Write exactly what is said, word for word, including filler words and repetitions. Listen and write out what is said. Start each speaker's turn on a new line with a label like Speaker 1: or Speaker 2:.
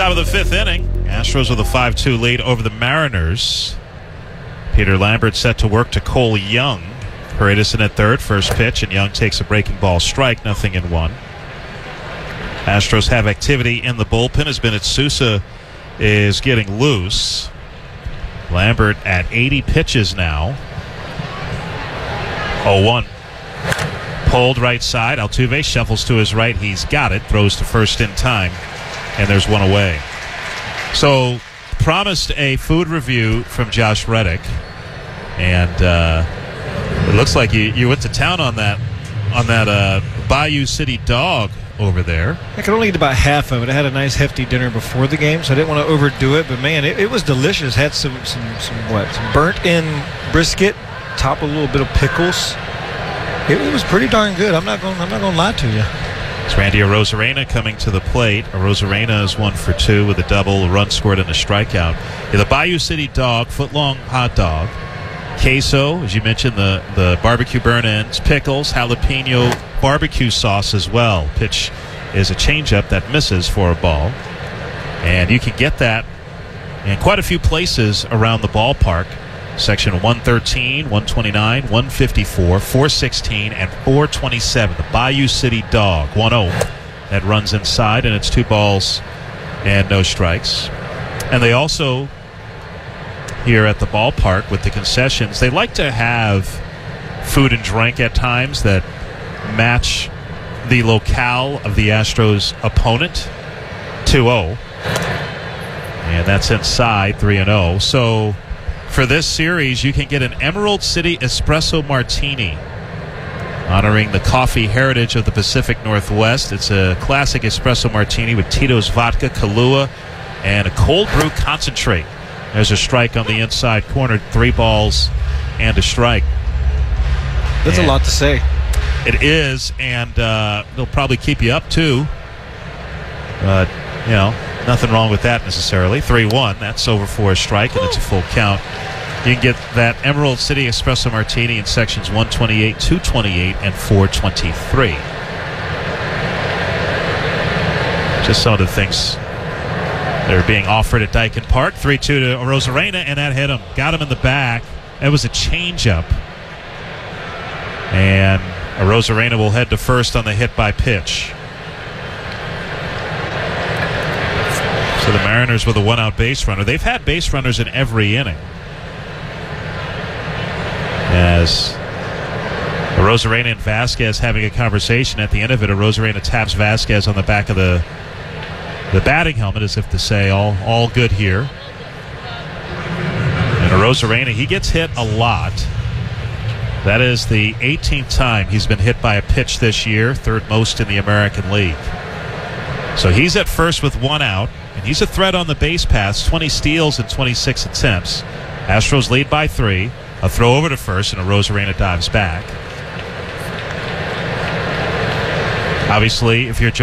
Speaker 1: Top of the fifth inning, Astros with a five two lead over the Mariners. Peter Lambert set to work to Cole Young. Paredes in at third, first pitch, and Young takes a breaking ball strike, nothing in one. Astros have activity in the bullpen as Bennett Sousa is getting loose. Lambert at eighty pitches now. oh one. Pulled right side. Altuve shuffles to his right. He's got it. Throws to first in time. And there's one away. So, promised a food review from Josh Reddick. And uh, it looks like you, you went to town on that on that uh, Bayou City dog over there.
Speaker 2: I could only eat about half of it. I had a nice hefty dinner before the game, so I didn't want to overdo it. But, man, it, it was delicious. Had some, some, some what? Some burnt-in brisket, topped with a little bit of pickles. It, it was pretty darn good. I'm not going. I'm not going to lie to you.
Speaker 1: It's Randy Arozarena coming to the plate. Arozarena is one for two with a double, a run scored, and a strikeout. Yeah, the Bayou City dog, foot-long hot dog. Queso, as you mentioned, the, the barbecue burn-ins, pickles, jalapeno barbecue sauce as well. Pitch is a changeup that misses for a ball. And you can get that in quite a few places around the ballpark. Section one thirteen, one twenty-nine, one fifty-four, four sixteen, and four twenty-seven. The Bayou City dog, one oh. That runs inside, and it's two balls and no strikes. And they also, here at the ballpark with the concessions, they like to have food and drink at times that match the locale of the Astros' opponent, two oh. And that's inside, three and oh. So for this series, you can get an Emerald City Espresso Martini, honoring the coffee heritage of the Pacific Northwest. It's a classic espresso martini with Tito's vodka, Kahlua, and a cold brew concentrate. There's a strike on the inside corner, three balls and a strike.
Speaker 2: That's and a lot to say.
Speaker 1: It is, and uh, they'll probably keep you up, too. But, you know, nothing wrong with that necessarily. three one, that's over for a strike, and it's a full count. You can get that Emerald City Espresso Martini in sections one twenty-eight, two twenty-eight, and four twenty-three. Just some of the things that are being offered at Dyken Park. three two to Arozarena, and that hit him. Got him in the back. That was a changeup. And Arozarena will head to first on the hit by pitch. So the Mariners with a one-out base runner. They've had base runners in every inning. As Arozarena and Vasquez having a conversation. At the end of it, Arozarena taps Vasquez on the back of the the batting helmet as if to say, all, all good here. And Arozarena, he gets hit a lot. That is the eighteenth time he's been hit by a pitch this year, third most in the American League. So he's at first with one out, and he's a threat on the base paths, twenty steals in twenty-six attempts. Astros lead by three. A throw over to first, and Arozarena dives back. Obviously, if you're